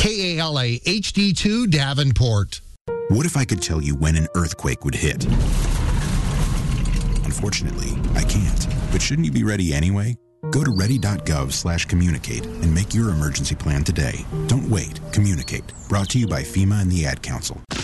KALA HD2 Davenport. What if I could tell you when an earthquake would hit? Unfortunately, I can't. But shouldn't you be ready anyway? Go to ready.gov/communicate and make your emergency plan today. Don't wait. Communicate. Brought to you by FEMA and the Ad Council.